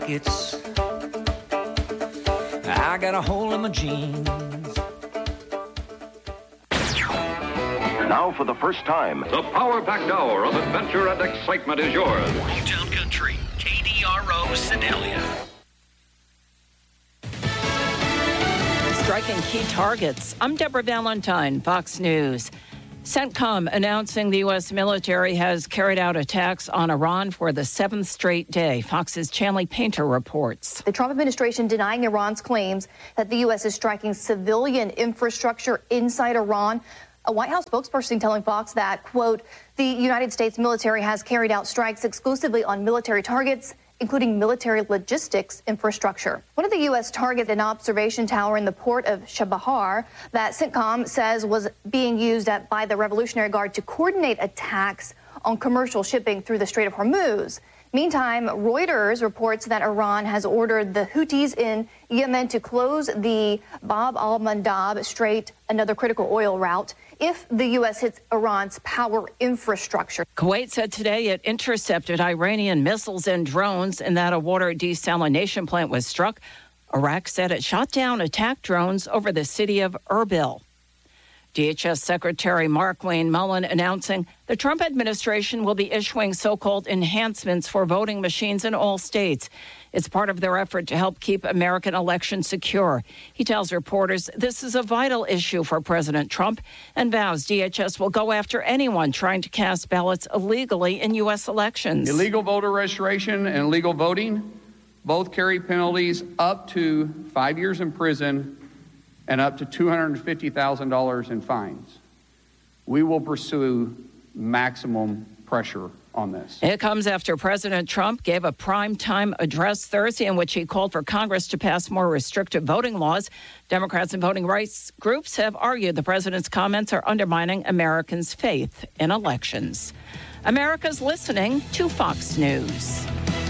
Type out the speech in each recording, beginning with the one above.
pockets. I got a hole in my jeans. Now, for the first time, the power-packed hour of adventure and excitement is yours. Hometown Country, KDRO Sedalia. Striking key targets. I'm Deborah Valentine, Fox News. CENTCOM announcing the U.S. military has carried out attacks on Iran for the seventh straight day. Fox's Chanley Painter reports. The Trump administration denying Iran's claims that the U.S. is striking civilian infrastructure inside Iran. A White House spokesperson telling Fox that, quote, the United States military has carried out strikes exclusively on military targets, including military logistics infrastructure. One of the U.S. targets an observation tower in the port of Chabahar that CENTCOM says was being used by the Revolutionary Guard to coordinate attacks on commercial shipping through the Strait of Hormuz. Meantime, Reuters reports that Iran has ordered the Houthis in Yemen to close the Bab al-Mandab Strait, another critical oil route, if the U.S. hits Iran's power infrastructure. Kuwait said today it intercepted Iranian missiles and drones and that a water desalination plant was struck. Iraq said it shot down attack drones over the city of Erbil. DHS Secretary Markwayne Mullin announcing the Trump administration will be issuing so-called enhancements for voting machines in all states. It's part of their effort to help keep American elections secure. He tells reporters this is a vital issue for President Trump and vows DHS will go after anyone trying to cast ballots illegally in U.S. elections. Illegal voter registration and illegal voting both carry penalties up to 5 years in prison and up to $250,000 in fines. We will pursue maximum pressure on this. It comes after President Trump gave a primetime address Thursday in which he called for Congress to pass more restrictive voting laws. Democrats and voting rights groups have argued the president's comments are undermining Americans' faith in elections. America's listening to Fox News.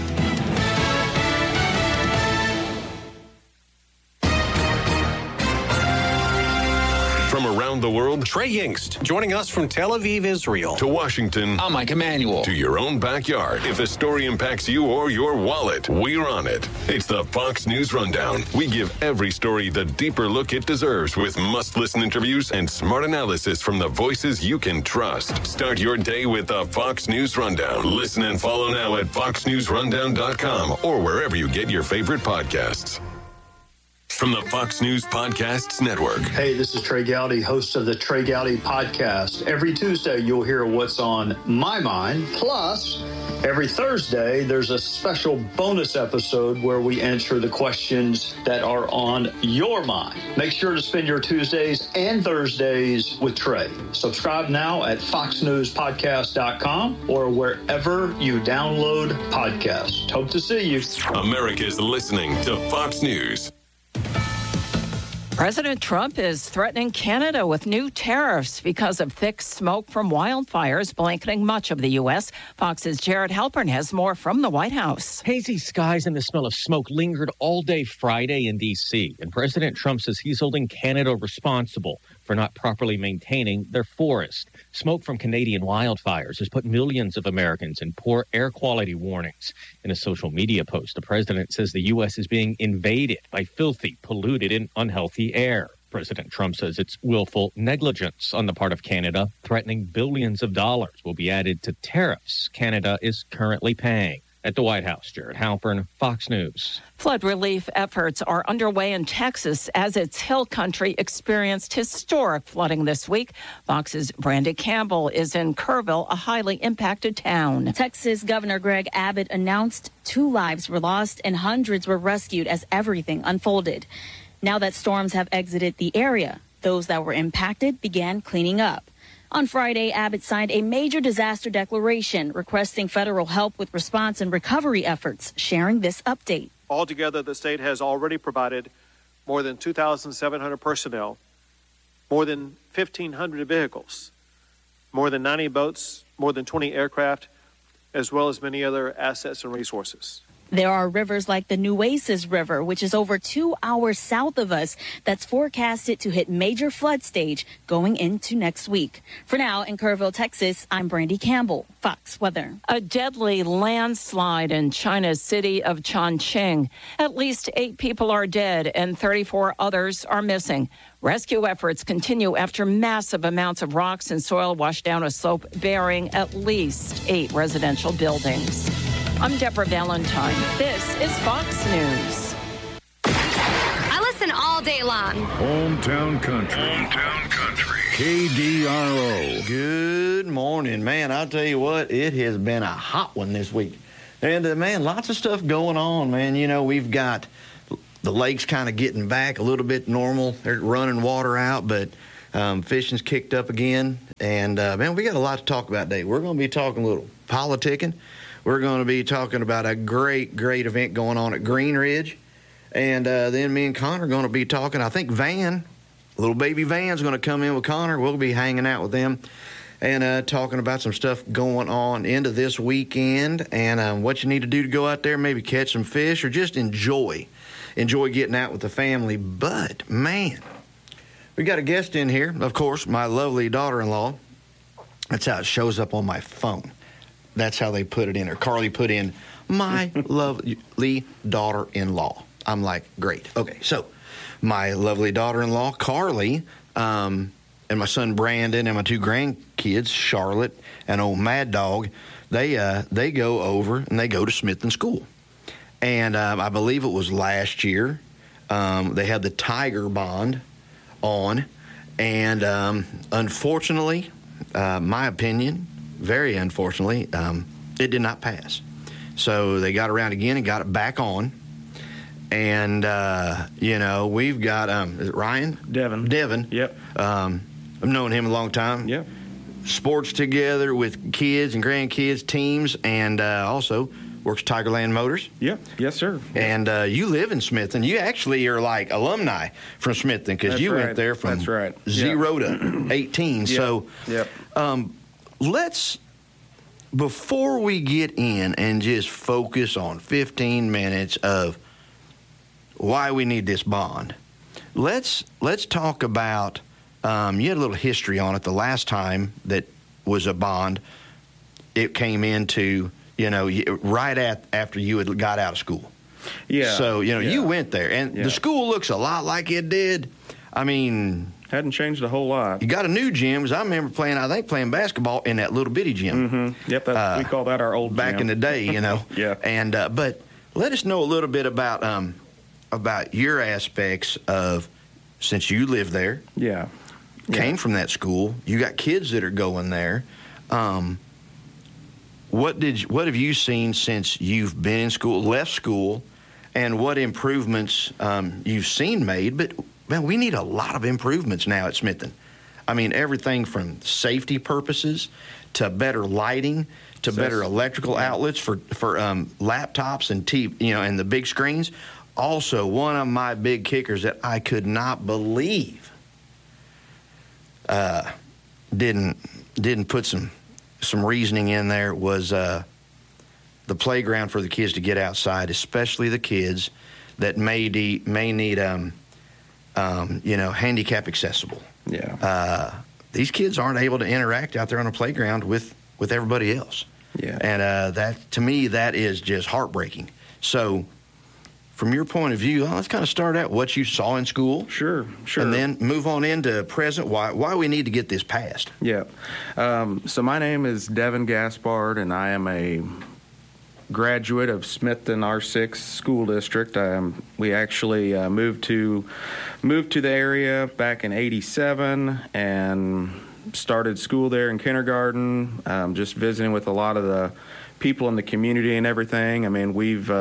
From around the world, Trey Yingst, joining us from Tel Aviv, Israel. To Washington. I'm Mike Emanuel. To your own backyard. If the story impacts you or your wallet, we're on it. It's the Fox News Rundown. We give every story the deeper look it deserves with must-listen interviews and smart analysis from the voices you can trust. Start your day with the Fox News Rundown. Listen and follow now at foxnewsrundown.com or wherever you get your favorite podcasts. From the Fox News Podcasts Network. Hey, this is Trey Gowdy, host of the Trey Gowdy Podcast. Every Tuesday, you'll hear what's on my mind. Plus, every Thursday, there's a special bonus episode where we answer the questions that are on your mind. Make sure to spend your Tuesdays and Thursdays with Trey. Subscribe now at foxnewspodcast.com or wherever you download podcasts. Hope to see you. America's listening to Fox News. President Trump is threatening Canada with new tariffs because of thick smoke from wildfires blanketing much of the U.S. Fox's Jared Halpern has more from the White House. Hazy skies and the smell of smoke lingered all day Friday in D.C., and President Trump says he's holding Canada responsible for not properly maintaining their forest. Smoke from Canadian wildfires has put millions of Americans in poor air quality warnings. In a social media post, the president says the U.S. is being invaded by filthy, polluted, and unhealthy air. President Trump says it's willful negligence on the part of Canada, threatening billions of dollars will be added to tariffs Canada is currently paying. At the White House, Jared Halpern, Fox News. Flood relief efforts are underway in Texas as its hill country experienced historic flooding this week. Fox's Brandon Campbell is in Kerrville, a highly impacted town. Texas Governor Greg Abbott announced 2 lives were lost and hundreds were rescued as everything unfolded. Now that storms have exited the area, those that were impacted began cleaning up. On Friday, Abbott signed a major disaster declaration requesting federal help with response and recovery efforts, sharing this update. Altogether, the state has already provided more than 2,700 personnel, more than 1,500 vehicles, more than 90 boats, more than 20 aircraft, as well as many other assets and resources. There are rivers like the Nueces River, which is over 2 hours south of us, that's forecasted to hit major flood stage going into next week. For now, in Kerrville, Texas, I'm Brandy Campbell, Fox Weather. A deadly landslide in China's city of Chongqing. At least 8 people are dead and 34 others are missing. Rescue efforts continue after massive amounts of rocks and soil washed down a slope burying at least 8 residential buildings. I'm Deborah Valentine. This is Fox News. I listen all day long. Hometown Country. KDRO. Good morning, man. I'll tell you what, it has been a hot one this week. And, man, lots of stuff going on, man. You know, we've got the lakes kind of getting back a little bit normal. They're running water out, but fishing's kicked up again. And, man, we got a lot to talk about today. We're going to be talking a little politicking. We're going to be talking about a great event going on at Green Ridge. And then me and Connor are going to be talking. I think Van, little baby Van's going to come in with Connor. We'll be hanging out with them and talking about some stuff going on into this weekend and what you need to do to go out there, maybe catch some fish or just enjoy getting out with the family. But, man, we got a guest in here, of course, my lovely daughter-in-law. That's how it shows up on my phone. That's how they put it in there. Carly put in, my lovely daughter-in-law. I'm like, great. Okay, so my lovely daughter-in-law, Carly, and my son Brandon and my 2 grandkids, Charlotte and old Mad Dog, they go over and they go to Smithton School. And I believe it was last year. They had the Tiger Bond on. And unfortunately, my opinion, very unfortunately, it did not pass. So they got around again and got it back on. And, you know, we've got, is it Ryan? Devin. Yep. I've known him a long time. Yep. Sports together with kids and grandkids, teams, and also works Tigerland Motors. Yep. Yes, sir. And you live in Smithton. You actually are like alumni from Smithton because you went there from 0 to 18. Yep. So let's, before we get in and just focus on 15 minutes of why we need this bond, let's talk about, you had a little history on it the last time that was a bond. It came into, you know, right after you had got out of school. Yeah. So, you know, you went there, and the school looks a lot like it did. I mean, hadn't changed a whole lot. You got a new gym, because I remember playing basketball in that little bitty gym. Mm-hmm. Yep, we call that our old back gym. in the day, you know. Yeah. And but let us know a little bit about your aspects of, since you live there. Yeah. Came from that school. You got kids that are going there. What have you seen since you've been in school, left school, and what improvements you've seen made? But, man, we need a lot of improvements now at Smithton. I mean, everything from safety purposes to better lighting to better electrical outlets for laptops and and the big screens. Also, one of my big kickers that I could not believe didn't put some reasoning in there was the playground for the kids to get outside, especially the kids that may need handicap accessible. Yeah. These kids aren't able to interact out there on a playground with everybody else. Yeah. And that, to me, that is just heartbreaking. So, from your point of view, let's kind of start out what you saw in school. Sure. And then move on into present, why we need to get this passed. Yeah. So my name is Devin Gaspard, and I am a graduate of Smithton R6 School District. We actually moved to the area back in '87 and started school there in kindergarten, just visiting with a lot of the people in the community and everything. I mean, we've...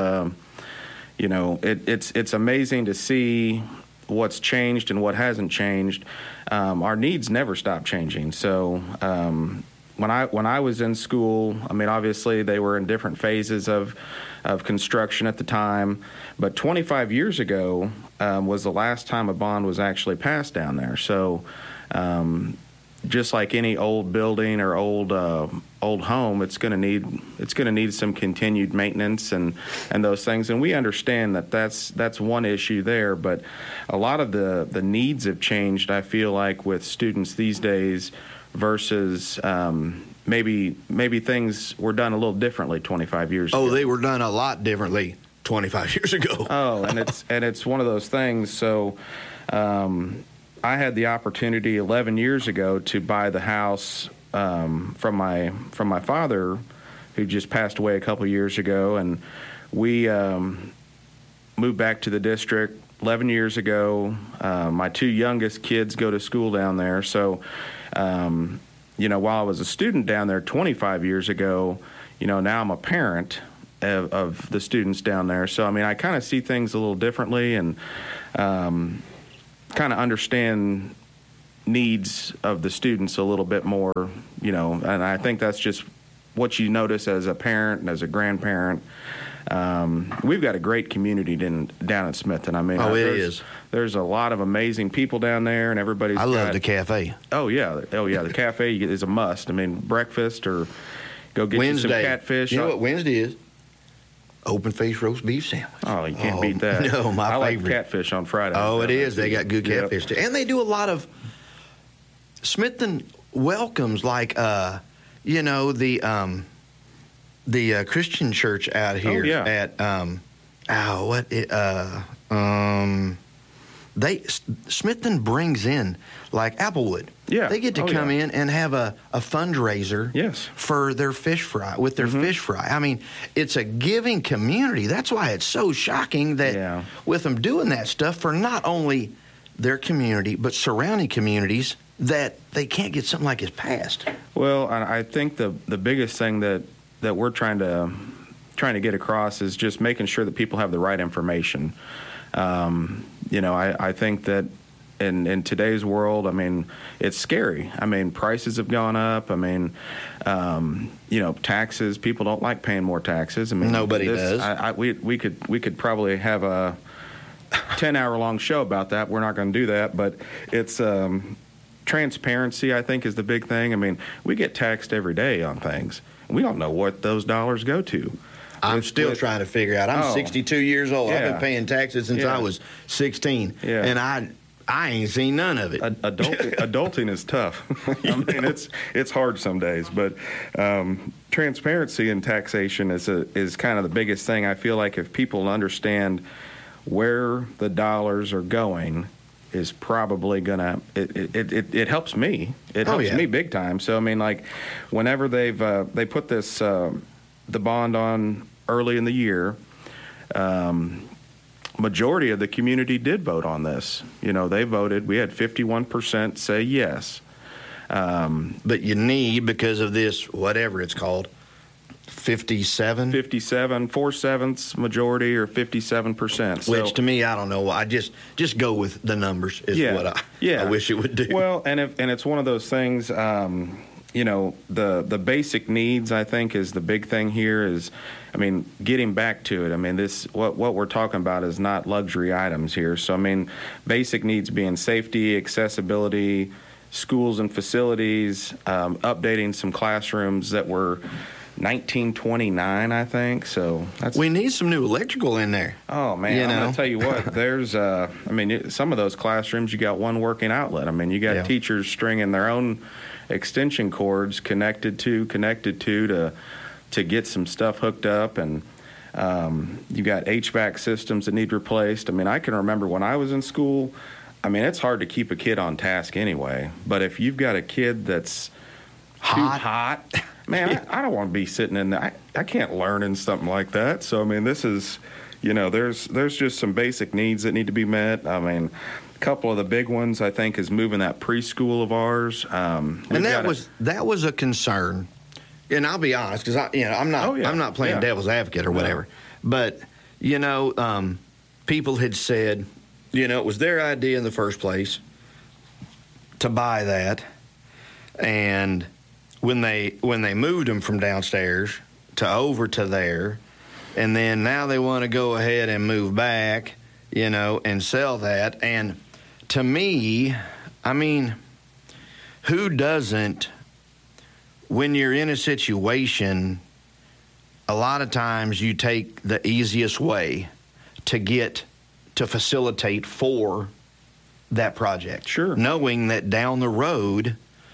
it's amazing to see what's changed and what hasn't changed. Our needs never stop changing. So when I was in school, I mean, obviously they were in different phases of construction at the time. But 25 years ago was the last time a bond was actually passed down there. So just like any old building or old home, it's going to need need some continued maintenance and those things. And we understand that that's one issue there. But a lot of the needs have changed, I feel like, with students these days versus maybe things were done a little differently 25 years ago. Oh, they were done a lot differently 25 years ago. Oh, and it's one of those things. So I had the opportunity 11 years ago to buy the house from my father, who just passed away a couple of years ago, and we moved back to the district 11 years ago. My two youngest kids go to school down there, so while I was a student down there 25 years ago, now I'm a parent of the students down there. So I kind of see things a little differently, and kind of understand needs of the students a little bit more, and I think that's just what you notice as a parent and as a grandparent. We've got a great community down in Smithton. There's a lot of amazing people down there, and everybody's I love the cafe. Oh yeah, the cafe is a must. Breakfast or go get Wednesday. You some catfish. You know what Wednesday is? Open face roast beef sandwich. Oh, you can't beat that. No, my favorite. I like catfish on Friday. Oh, it is. They got good catfish too, and they do a lot of. Smithton welcomes the Christian church out here Smithton brings in like Applewood. Yeah. They get to come in and have a fundraiser for their fish fry, with their fish fry. It's a giving community. That's why it's so shocking that with them doing that stuff for not only their community, but surrounding communities, that they can't get something like this passed. Well, I think the biggest thing that we're trying to get across is just making sure that people have the right information. I think that in today's world, it's scary. Prices have gone up. Taxes. People don't like paying more taxes. Nobody does. We could probably have a 10-hour-long show about that. We're not going to do that, but it's transparency, I think, is the big thing. We get taxed every day on things. We don't know what those dollars go to. I'm still trying to figure out. I'm 62 years old. I've been paying taxes since I was 16, and I ain't seen none of it. Adulting is tough. It's hard some days, but transparency in taxation is kind of the biggest thing. I feel like if people understand where the dollars are going, is probably gonna it helps me. It helps me big time. So whenever they put this the bond on early in the year, majority of the community did vote on this. They voted. We had 51% say yes. But you need, because of this, whatever it's called, 57, 4/7 majority, or 57%. So, which to me, I don't know. I just go with the numbers. Is what I wish it would do. Well, and it's one of those things. The basic needs, I think, is the big thing here. Is getting back to it. This what we're talking about is not luxury items here. So basic needs being safety, accessibility, schools and facilities, updating some classrooms that were 1929, I think. So we need some new electrical in there. Oh man, I'm gonna tell you what. There's some of those classrooms, you got one working outlet. You got teachers stringing their own extension cords connected to get some stuff hooked up, and you got HVAC systems that need replaced. I can remember when I was in school. It's hard to keep a kid on task anyway, but if you've got a kid that's too hot, man, I don't want to be sitting in there. I can't learn in something like that. So this is, there's just some basic needs that need to be met. A couple of the big ones, I think, is moving that preschool of ours. And that was a concern. And I'll be honest, because I'm not playing devil's advocate or whatever. But people had said, it was their idea in the first place to buy that, and when they moved them from downstairs to over to there, and then now they want to go ahead and move back, and sell that. And to me, who doesn't, when you're in a situation a lot of times you take the easiest way to facilitate for that project. Sure. Knowing that down the road,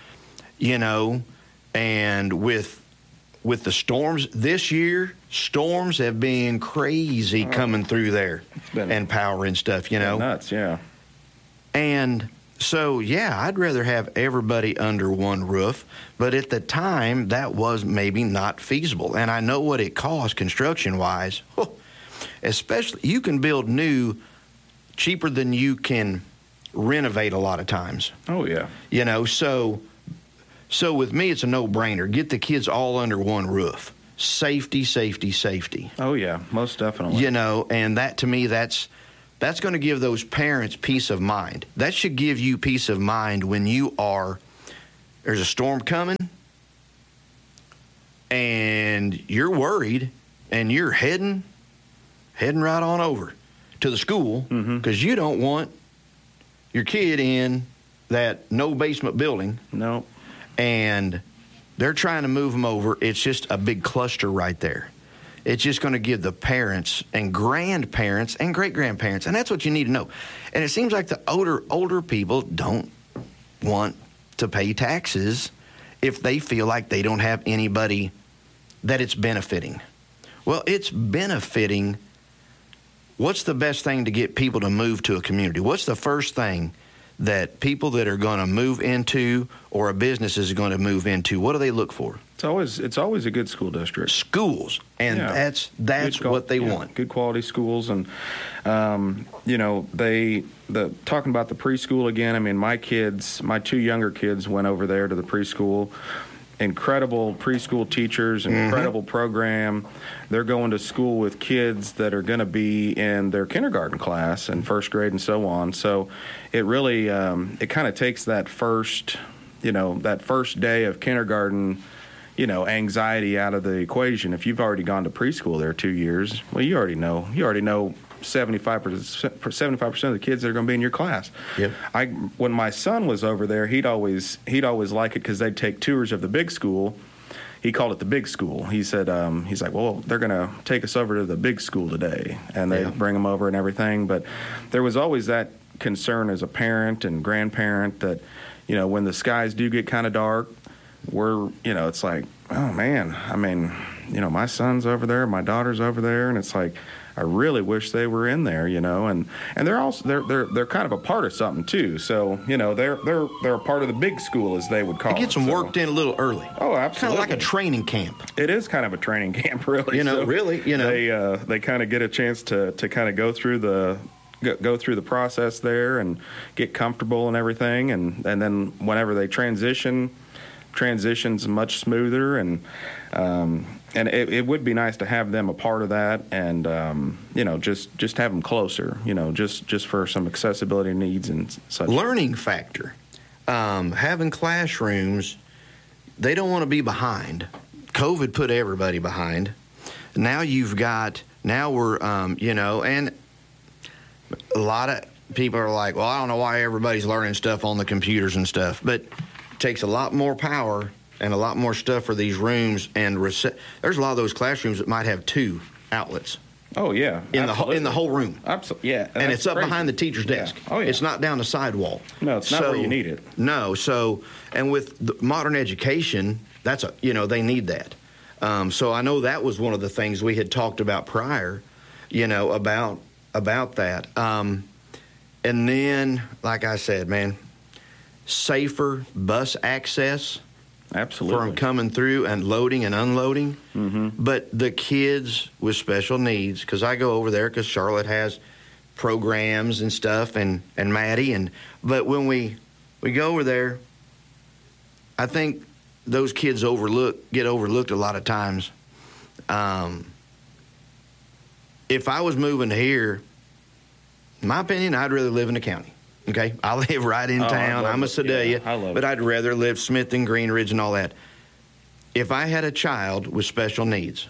and with the storms this year, storms have been crazy coming through there and power and stuff, Nuts, yeah. And so, I'd rather have everybody under one roof, but at the time, that was maybe not feasible. And I know what it costs construction-wise. Especially, you can build new cheaper than you can renovate a lot of times. Oh, yeah. So with me, it's a no-brainer. Get the kids all under one roof. Safety, safety, safety. Oh, yeah, most definitely. And that, to me, that's going to give those parents peace of mind. That should give you peace of mind when there's a storm coming, and you're worried, and you're heading right on over to the school because you don't want your kid in that no basement building. No. And they're trying to move them over. It's just a big cluster right there. It's just going to give the parents and grandparents and great-grandparents, and that's what you need to know. And it seems like the older people don't want to pay taxes if they feel like they don't have anybody that it's benefiting. Well, it's benefiting. What's the best thing to get people to move to a community? What's the first thing that people that are going to move into or a business is going to move into? What do they look for? It's always a good school district. Schools, and that's what they want. Good quality schools, and talking about the preschool again. I mean, my two younger kids went over there to the preschool. Incredible preschool teachers, incredible program. They're going to school with kids that are going to be in their kindergarten class and first grade and so on. So it really it kind of takes that first day of kindergarten, anxiety out of the equation. If you've already gone to preschool there 2 years, well, you already know 75% of the kids that are going to be in your class. Yep. When my son was over there, he'd always like it because they'd take tours of the big school. He called it the big school. He said, he's like, well, they're going to take us over to the big school today, and they bring them over and everything. But there was always that concern as a parent and grandparent that, when the skies do get kind of dark, it's like, oh man, I mean, my son's over there, my daughter's over there, and it's like, I really wish they were in there, and they're also they're kind of a part of something too. So they're a part of the big school, as they would call it. It gets them worked in a little early. Oh, absolutely. Kind of like a training camp. It is kind of a training camp, really. They kind of get a chance to kind of go through the process there and get comfortable and everything, and then whenever they transition's much smoother, and it would be nice to have them a part of that, and just have them closer, just for some accessibility needs and such. Learning factor, having classrooms, they don't want to be behind. COVID put everybody behind. Now we're and a lot of people are like, well, I don't know why everybody's learning stuff on the computers and stuff, but it takes a lot more power and a lot more stuff for these rooms, and there's a lot of those classrooms that might have 2 outlets. Oh yeah, in the whole room. Absolutely, yeah. And it's up behind the teacher's desk. Oh yeah. It's not down the sidewall. No, it's not where you need it. No, and with the modern education, they need that. So I know that was one of the things we had talked about prior, about that. And then, like I said, man, safer bus access. Absolutely. For them coming through and loading and unloading. Mm-hmm. But the kids with special needs, because I go over there because Charlotte has programs and stuff, and Maddie. But when we go over there, I think those kids get overlooked a lot of times. If I was moving here, in my opinion, I'd rather live in the county. Okay, I live right in town. I'm a Sedalia, but I'd rather live Smith and Greenridge and all that. If I had a child with special needs,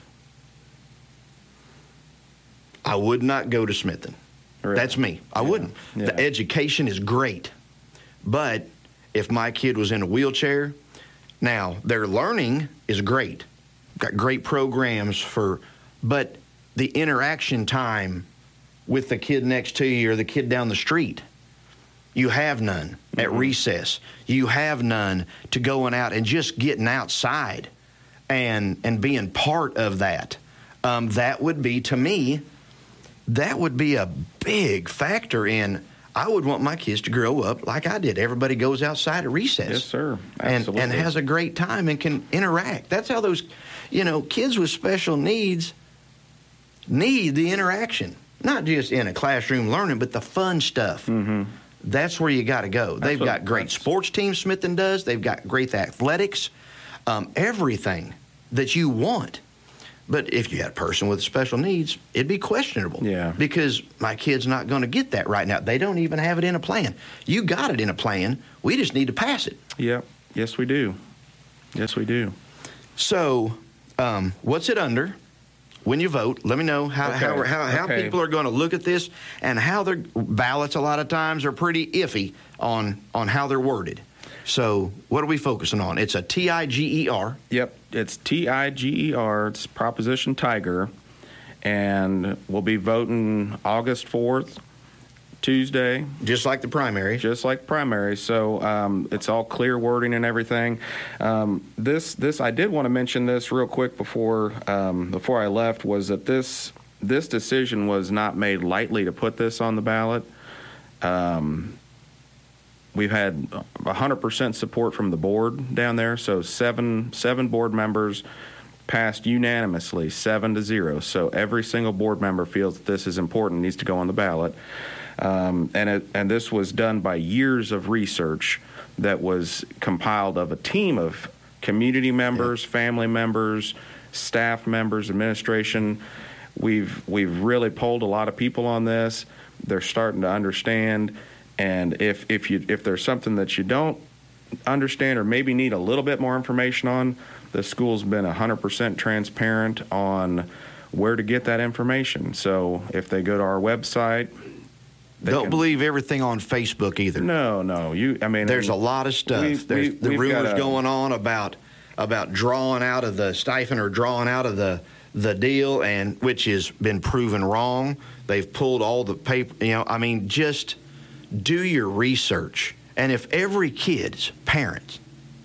I would not go to Smithton. Really? That's me. I wouldn't. Yeah. The education is great, but if my kid was in a wheelchair, now their learning is great, got great programs but the interaction time with the kid next to you or the kid down the street, you have none at recess. You have none to going out and just getting outside and being part of that. That would be, to me, that would be a big factor in, I would want my kids to grow up like I did. Everybody goes outside at recess. Yes, sir. Absolutely. And has a great time and can interact. That's how those, kids with special needs need the interaction. Not just in a classroom learning, but the fun stuff. Mm-hmm. That's where you got to go. They've got great sports teams, Smithton does. They've got great athletics, everything that you want. But if you had a person with special needs, it'd be questionable. Yeah. Because my kid's not going to get that right now. They don't even have it in a plan. You got it in a plan. We just need to pass it. Yeah. Yes, we do. Yes, we do. So, what's it under? When you vote, let me know how people are going to look at this and how their ballots a lot of times are pretty iffy on how they're worded. So what are we focusing on? It's a TIGER. Yep, it's TIGER. It's Proposition Tiger. And we'll be voting August 4th, Tuesday. Just like the primary. Just like primary. So it's all clear wording and everything. This I did want to mention this real quick before I left, was that this decision was not made lightly to put this on the ballot. We've had 100% support from the board down there. So seven board members passed unanimously, 7-0. So every single board member feels that this is important, needs to go on the ballot. And this was done by years of research that was compiled of a team of community members, family members, staff members, administration. We've really polled a lot of people on this. They're starting to understand. And if there's something that you don't understand or maybe need a little bit more information on, the school's been 100% transparent on where to get that information. So if they go to our website, don't believe everything on Facebook either. No. There's a lot of stuff. There's the rumors going on about drawing out of the stipend or drawing out of the deal, and which has been proven wrong. They've pulled all the paper. Just do your research. And if every kid's parents,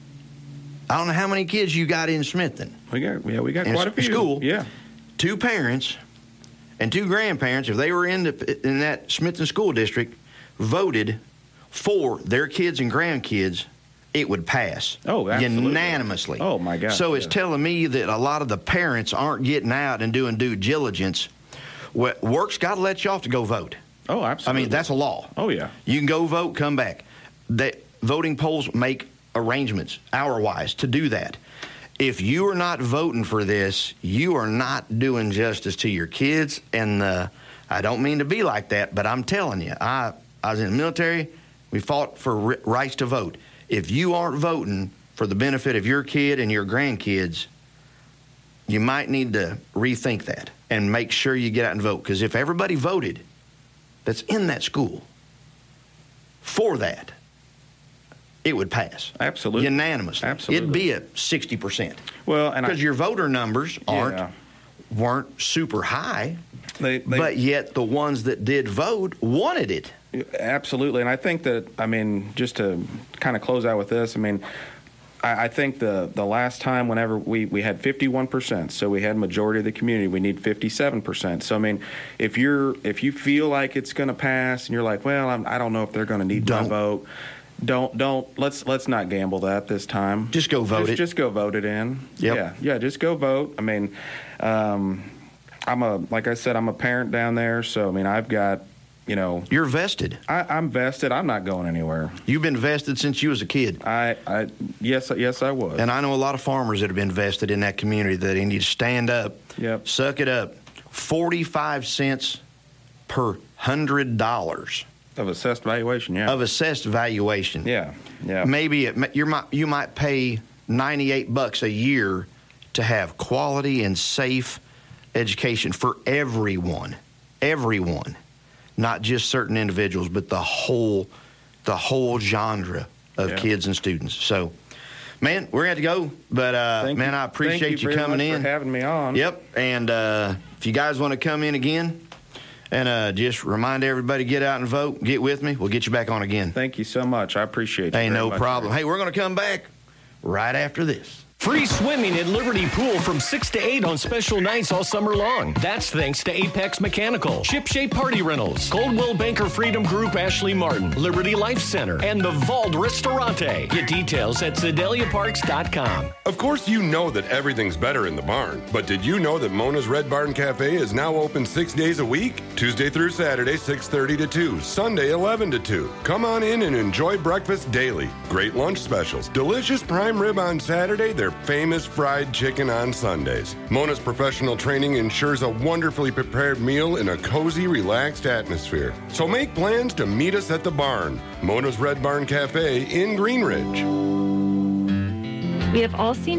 I don't know how many kids you got in Smithton. We got quite a few. School. Yeah. 2 parents and 2 grandparents, if they were in that Smithton School District, voted for their kids and grandkids, it would pass. Oh, absolutely. Unanimously. Oh, my God. So it's telling me that a lot of the parents aren't getting out and doing due diligence. Work's got to let you off to go vote. Oh, absolutely. That's a law. Oh, yeah. You can go vote, come back. Voting polls make arrangements, hour-wise, to do that. If you are not voting for this, you are not doing justice to your kids. And I don't mean to be like that, but I'm telling you, I was in the military. We fought for rights to vote. If you aren't voting for the benefit of your kid and your grandkids, you might need to rethink that and make sure you get out and vote. Because if everybody voted that's in that school for that, it would pass. Absolutely. Unanimously. Absolutely. It'd be at 60%. Well, because your voter numbers weren't super high, but yet the ones that did vote wanted it. Absolutely. And I think that, just to kind of close out with this, I think the last time whenever we had 51%, so we had majority of the community, we need 57%. So, if you feel like it's going to pass and you're like, well, I don't know if they're going to need my vote, let's not gamble that this time. Just go vote it. Just go vote it in. Yep. Yeah, just go vote. Like I said, I'm a parent down there, so I've got, You're vested. I'm vested. I'm not going anywhere. You've been vested since you was a kid. Yes, I was. And I know a lot of farmers that have been vested in that community that they need to stand up, suck it up. 45 cents per $100. Of assessed valuation, yeah. Of assessed valuation. Yeah. Maybe you might pay $98 a year to have quality and safe education for everyone. Everyone. Not just certain individuals, but the whole genre of kids and students. So man, we're going to have to go. But, man, I appreciate you coming in. Thank you for having me on. Yep. And if you guys want to come in again and just remind everybody to get out and vote, get with me. We'll get you back on again. Thank you so much. I appreciate it. Hey, no problem. Hey, we're going to come back right after this. Free swimming at Liberty Pool from 6 to 8 on special nights all summer long. That's thanks to Apex Mechanical, Shipshape Party Rentals, Coldwell Banker Freedom Group Ashley Martin, Liberty Life Center, and the Vault Ristorante. Get details at SedeliaParks.com. Of course, you know that everything's better in the barn, but did you know that Mona's Red Barn Cafe is now open 6 days a week? Tuesday through Saturday, 6:30 to 2, Sunday, 11 to 2. Come on in and enjoy breakfast daily. Great lunch specials, delicious prime rib on Saturday, their famous fried chicken on Sundays. Mona's professional training ensures a wonderfully prepared meal in a cozy, relaxed atmosphere. So make plans to meet us at the barn. Mona's Red Barn Cafe in Green Ridge. We have all seen